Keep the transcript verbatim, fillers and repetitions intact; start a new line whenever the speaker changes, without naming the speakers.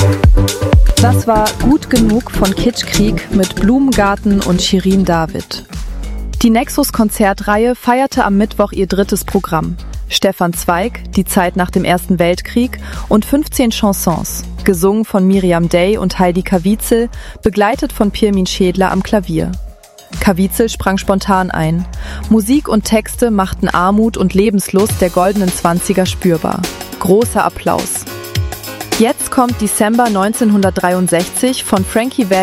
Das war Gut genug von Kitschkrieg mit Blumengarten und Shirin David. Die Nexus-Konzertreihe feierte am Mittwoch ihr drittes Programm. Stefan Zweig, Die Zeit nach dem Ersten Weltkrieg und fünfzehn Chansons, gesungen von Miriam Day und Heidi Caviezel, begleitet von Pirmin Schädler am Klavier. Caviezel sprang spontan ein. Musik und Texte machten Armut und Lebenslust der goldenen Zwanziger spürbar. Großer Applaus. Jetzt kommt December neunzehnhundertdreiundsechzig von Frankie Valli